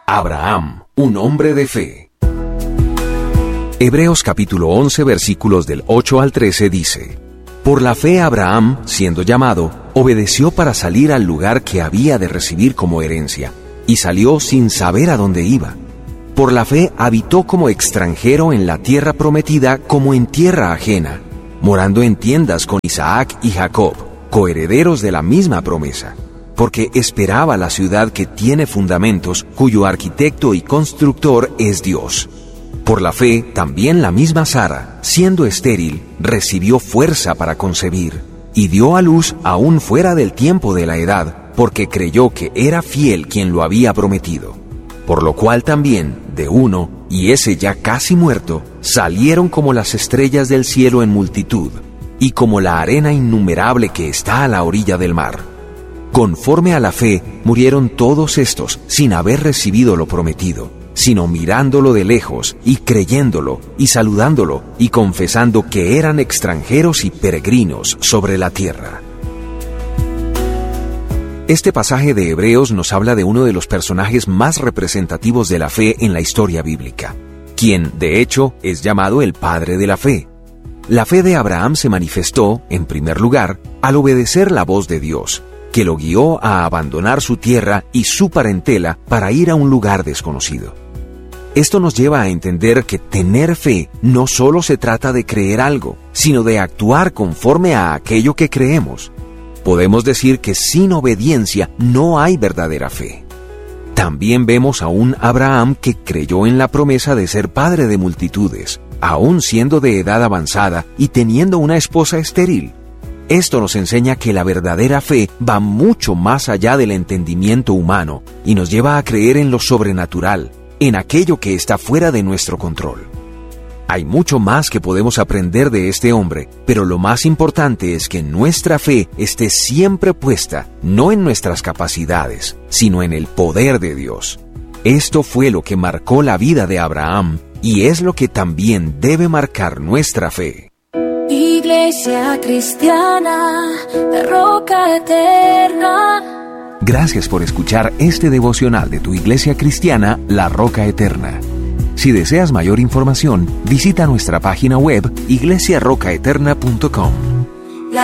Abraham, un hombre de fe. Hebreos capítulo 11 versículos del 8 al 13 dice: Por la fe Abraham, siendo llamado, obedeció para salir al lugar que había de recibir como herencia, y salió sin saber a dónde iba. Por la fe habitó como extranjero en la tierra prometida como en tierra ajena, morando en tiendas con Isaac y Jacob, coherederos de la misma promesa, porque esperaba la ciudad que tiene fundamentos, cuyo arquitecto y constructor es Dios. Por la fe, también la misma Sara, siendo estéril, recibió fuerza para concebir, y dio a luz aún fuera del tiempo de la edad, porque creyó que era fiel quien lo había prometido. Por lo cual también, de uno, y ese ya casi muerto, salieron como las estrellas del cielo en multitud, y como la arena innumerable que está a la orilla del mar. Conforme a la fe, murieron todos estos sin haber recibido lo prometido, sino mirándolo de lejos, y creyéndolo, y saludándolo, y confesando que eran extranjeros y peregrinos sobre la tierra. Este pasaje de Hebreos nos habla de uno de los personajes más representativos de la fe en la historia bíblica, quien, de hecho, es llamado el padre de la fe. La fe de Abraham se manifestó, en primer lugar, al obedecer la voz de Dios, que lo guió a abandonar su tierra y su parentela para ir a un lugar desconocido. Esto nos lleva a entender que tener fe no solo se trata de creer algo, sino de actuar conforme a aquello que creemos. Podemos decir que sin obediencia no hay verdadera fe. También vemos a un Abraham que creyó en la promesa de ser padre de multitudes, aún siendo de edad avanzada y teniendo una esposa estéril. Esto nos enseña que la verdadera fe va mucho más allá del entendimiento humano y nos lleva a creer en lo sobrenatural, en aquello que está fuera de nuestro control. Hay mucho más que podemos aprender de este hombre, pero lo más importante es que nuestra fe esté siempre puesta, no en nuestras capacidades, sino en el poder de Dios. Esto fue lo que marcó la vida de Abraham y es lo que también debe marcar nuestra fe. Iglesia Cristiana, la Roca Eterna. Gracias por escuchar este devocional de tu Iglesia Cristiana, La Roca Eterna. Si deseas mayor información, visita nuestra página web iglesiarocaeterna.com.